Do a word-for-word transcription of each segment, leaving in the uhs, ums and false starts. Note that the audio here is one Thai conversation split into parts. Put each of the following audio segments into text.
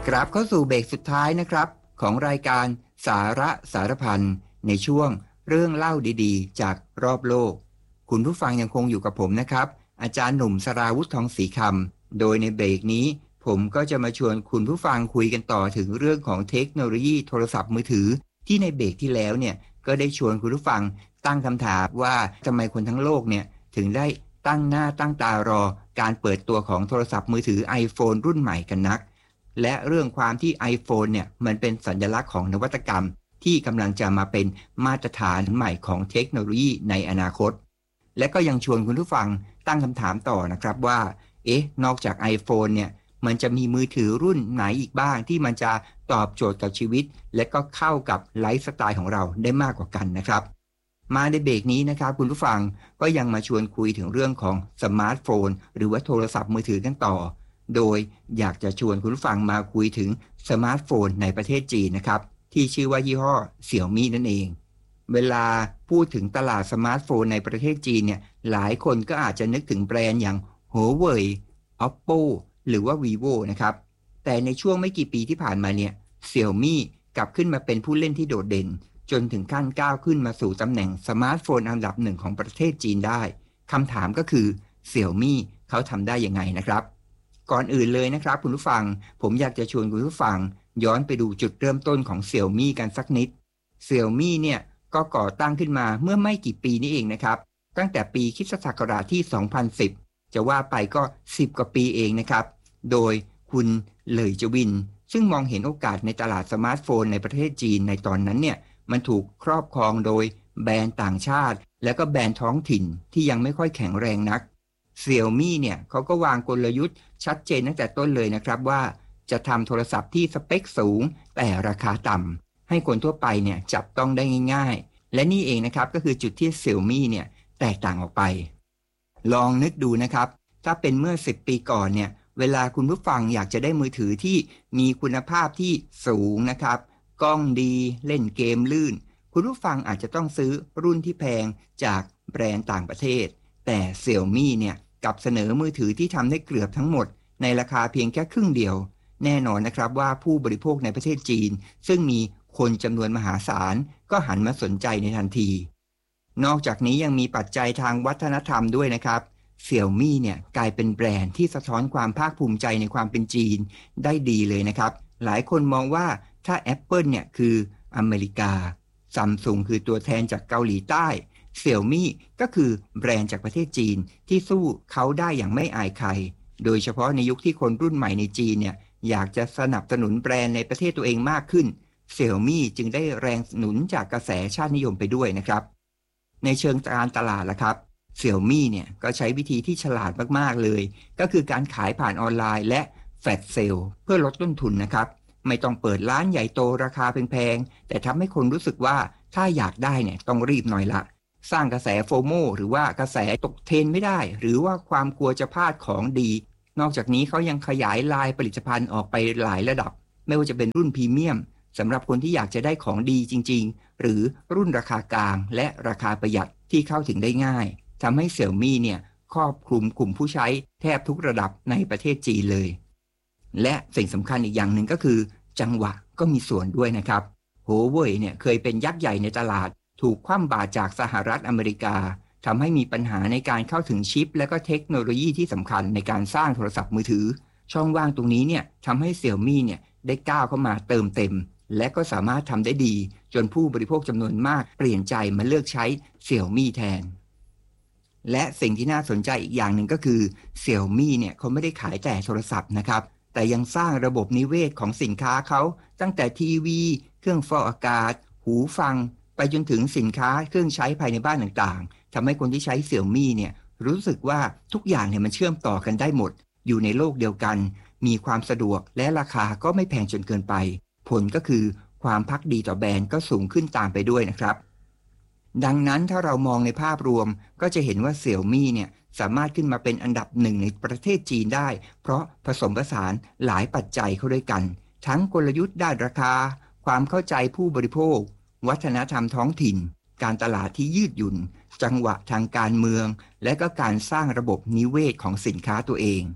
กลับเข้าสู่เบรกสุดท้ายนะครับของรายการสาระสารพันในช่วงเรื่องเล่าดีๆจากรอบโลกคุณผู้ฟังยังคงอยู่กับผมนะครับอาจารย์หนุ่มสราวุธทองศรีคำโดยในเบรกนี้ผมก็จะมาชวนคุณผู้ฟังคุยกันต่อถึงเรื่องของเทคโนโลยีโทรศัพท์มือถือที่ในเบรกที่แล้วเนี่ยก็ได้ชวนคุณผู้ฟังตั้งคำถามว่าทำไมคนทั้งโลกเนี่ยถึงได้ตั้งหน้าตั้งตารอการเปิดตัวของโทรศัพท์มือถือ iPhone รุ่นใหม่กันนักและเรื่องความที่ iPhone เนี่ยมันเป็นสัญลักษณ์ของนวัตกรรมที่กำลังจะมาเป็นมาตรฐานใหม่ของเทคโนโลยีในอนาคตและก็ยังชวนคุณผู้ฟังตั้งคำถามต่อนะครับว่าเอ๊ะนอกจาก iPhone เนี่ยมันจะมีมือถือรุ่นไหนอีกบ้างที่มันจะตอบโจทย์กับชีวิตและก็เข้ากับไลฟ์สไตล์ของเราได้มากกว่ากันนะครับมาในเบรกนี้นะครับคุณผู้ฟังก็ยังมาชวนคุยถึงเรื่องของสมาร์ทโฟนหรือว่าโทรศัพท์มือถือกันต่อโดยอยากจะชวนคุณผู้ฟังมาคุยถึงสมาร์ทโฟนในประเทศจีนนะครับที่ชื่อว่ายี่ห้อเสี่ยวมี่นั่นเองเวลาพูดถึงตลาดสมาร์ทโฟนในประเทศจีนเนี่ยหลายคนก็อาจจะนึกถึงแบรนด์อย่าง Huawei Oppo หรือว่า Vivo นะครับแต่ในช่วงไม่กี่ปีที่ผ่านมาเนี่ยเสี่ยวมี่กลับขึ้นมาเป็นผู้เล่นที่โดดเด่นจนถึงขั้นก้าวขึ้นมาสู่ตำแหน่งสมาร์ทโฟนอันดับหนึ่งของประเทศจีนได้คำถามก็คือเสี่ยวมี่เขาทำได้ยังไงนะครับก่อนอื่นเลยนะครับคุณผู้ฟังผมอยากจะชวนคุณผู้ฟังย้อนไปดูจุดเริ่มต้นของเสี่ยวมี่กันสักนิดเสี่ยวมี่เนี่ยก็ก่อตั้งขึ้นมาเมื่อไม่กี่ปีนี้เองนะครับตั้งแต่ปีคริสตศักราชที่สองพันสิบจะว่าไปก็สิบกว่าปีเองนะครับโดยคุณเหลยจวินซึ่งมองเห็นโอกาสในตลาดสมาร์ทโฟนในประเทศจีนในตอนนั้นเนี่ยมันถูกครอบครองโดยแบรนด์ต่างชาติและก็แบรนด์ท้องถิ่นที่ยังไม่ค่อยแข็งแรงนักเสี่ยวมี่เนี่ยเขาก็วางกลยุทธ์ชัดเจนตั้งแต่ต้นเลยนะครับว่าจะทำโทรศัพท์ที่สเปคสูงแต่ราคาต่ำให้คนทั่วไปเนี่ยจับต้องได้ง่ายๆและนี่เองนะครับก็คือจุดที่เสี่ยวมี่เนี่ยแตกต่างออกไปลองนึกดูนะครับถ้าเป็นเมื่อสิบปีก่อนเนี่ยเวลาคุณผู้ฟังอยากจะได้มือถือที่มีคุณภาพที่สูงนะครับกล้องดีเล่นเกมลื่นคุณผู้ฟังอาจจะต้องซื้อรุ่นที่แพงจากแบรนด์ต่างประเทศแต่เสี่ยวมี่เนี่ยกับเสนอมือถือที่ทำได้เกือบทั้งหมดในราคาเพียงแค่ครึ่งเดียวแน่นอนนะครับว่าผู้บริโภคในประเทศจีนซึ่งมีคนจำนวนมหาศาลก็หันมาสนใจในทันทีนอกจากนี้ยังมีปัจจัยทางวัฒนธรรมด้วยนะครับเสี่ยวมี่เนี่ยกลายเป็นแบรนด์ที่สะท้อนความภาคภูมิใจในความเป็นจีนได้ดีเลยนะครับหลายคนมองว่าถ้า Apple เนี่ยคืออเมริกา Samsung คือตัวแทนจากเกาหลีใต้เสี่ยวมี่ก็คือแบรนด์จากประเทศจีนที่สู้เขาได้อย่างไม่อายใครโดยเฉพาะในยุคที่คนรุ่นใหม่ในจีนเนี่ยอยากจะสนับสนุนแบรนด์ในประเทศตัวเองมากขึ้นเสี่ยวมี่จึงได้แรงหนุนจากกระแสชาตินิยมไปด้วยนะครับในเชิงการตลาดล่ะครับเสี่ยวมี่เนี่ยก็ใช้วิธีที่ฉลาดมากๆเลยก็คือการขายผ่านออนไลน์และแฟลชเซลเพื่อลดต้นทุนนะครับไม่ต้องเปิดร้านใหญ่โตราคาแพงๆแต่ทำให้คนรู้สึกว่าถ้าอยากได้เนี่ยต้องรีบหน่อยละสร้างกระแสโฟโมหรือว่ากระแสตกเทรนไม่ได้หรือว่าความกลัวจะพลาดของดีนอกจากนี้เขายังขยายลายผลิตภัณฑ์ออกไปหลายระดับไม่ว่าจะเป็นรุ่นพรีเมียมสำหรับคนที่อยากจะได้ของดีจริงๆหรือรุ่นราคากลางและราคาประหยัดที่เข้าถึงได้ง่ายทำให้เสี่ยวมี่เนี่ยครอบคลุมกลุ่มผู้ใช้แทบทุกระดับในประเทศจีนเลยและสิ่งสำคัญอีกอย่างหนึ่งก็คือจังหวะก็มีส่วนด้วยนะครับโฮเว่ยเนี่ยเคยเป็นยักษ์ใหญ่ในตลาดถูกคว่ำบาตรจากสหรัฐอเมริกาทำให้มีปัญหาในการเข้าถึงชิปและก็เทคโนโลยีที่สำคัญในการสร้างโทรศัพท์มือถือช่องว่างตรงนี้เนี่ยทำให้เสี่ยวมี่เนี่ยได้ก้าวเข้ามาเติมเต็มและก็สามารถทำได้ดีจนผู้บริโภคจำนวนมากเปลี่ยนใจมาเลือกใช้เสี่ยวมี่แทนและสิ่งที่น่าสนใจอีกอย่างหนึ่งก็คือเสี่ยวมี่เนี่ยเขาไม่ได้ขายแต่โทรศัพท์นะครับแต่ยังสร้างระบบนิเวศของสินค้าเขาตั้งแต่ทีวีเครื่องฟอกอากาศหูฟังไปจนถึงสินค้าเครื่องใช้ภายในบ้านต่างๆทำให้คนที่ใช้เสี่ยวมี่เนี่ยรู้สึกว่าทุกอย่างเนี่ยมันเชื่อมต่อกันได้หมดอยู่ในโลกเดียวกันมีความสะดวกและราคาก็ไม่แพงจนเกินไปผลก็คือความภักดีต่อแบรนด์ก็สูงขึ้นตามไปด้วยนะครับดังนั้นถ้าเรามองในภาพรวมก็จะเห็นว่าเสี่ยวมี่เนี่ยสามารถขึ้นมาเป็นอันดับหนึ่งในประเทศจีนได้เพราะผสมผสานหลายปัจจัยเข้าด้วยกันทั้งกลยุทธ์ด้านราคาความเข้าใจผู้บริโภควัฒนธรรมท้องถิ่นการตลาดที่ยืดหยุ่นจังหวะทางการเมืองและก็การสร้างระบบนิเวศของสินค้าตัวเอง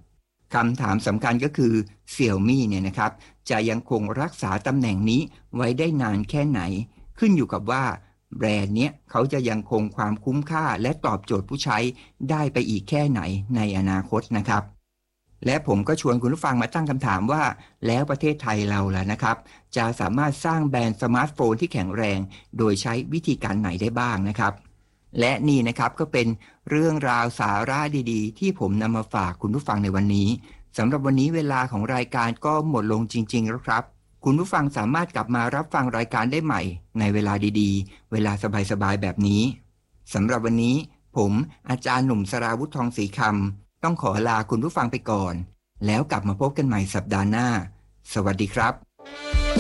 คำถามสำคัญก็คือ Xiaomi เนี่ยนะครับจะยังคงรักษาตำแหน่งนี้ไว้ได้นานแค่ไหนขึ้นอยู่กับว่าแบรนด์เนี้ยเขาจะยังคงความคุ้มค่าและตอบโจทย์ผู้ใช้ได้ไปอีกแค่ไหนในอนาคตนะครับและผมก็ชวนคุณผู้ฟังมาตั้งคำถามว่าแล้วประเทศไทยเราล่ะนะครับจะสามารถสร้างแบรนด์สมาร์ทโฟนที่แข็งแรงโดยใช้วิธีการไหนได้บ้างนะครับและนี่นะครับก็เป็นเรื่องราวสาระดีๆที่ผมนำมาฝากคุณผู้ฟังในวันนี้สำหรับวันนี้เวลาของรายการก็หมดลงจริงๆแล้วครับคุณผู้ฟังสามารถกลับมารับฟังรายการได้ใหม่ในเวลาดีๆเวลาสบายๆแบบนี้สำหรับวันนี้ผมอาจารย์หนุ่มสราวุธทองศรีคำต้องขอลาคุณผู้ฟังไปก่อนแล้วกลับมาพบกันใหม่สัปดาห์หน้าสวัสดีครับ